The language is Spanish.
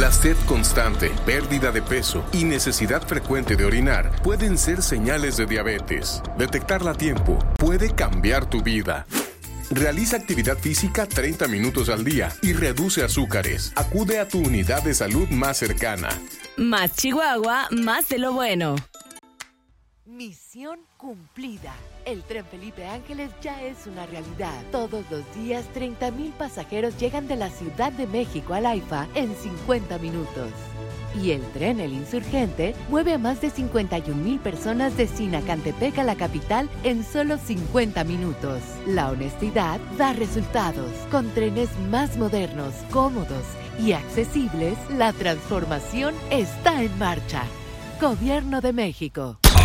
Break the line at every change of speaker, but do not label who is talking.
La sed constante, pérdida de peso y necesidad frecuente de orinar pueden ser señales de diabetes. Detectarla a tiempo puede cambiar tu vida. Realiza actividad física 30 minutos al día y reduce azúcares. Acude a tu unidad de salud más cercana.
Más Chihuahua, más de lo bueno.
Misión cumplida. El Tren Felipe Ángeles ya es una realidad. Todos los días, 30,000 pasajeros llegan de la Ciudad de México al AIFA en 50 minutos. Y el tren El Insurgente mueve a más de 51,000 personas de Sinacantepec a la capital en solo 50 minutos. La honestidad da resultados. Con trenes más modernos, cómodos y accesibles, la transformación está en marcha. Gobierno de México.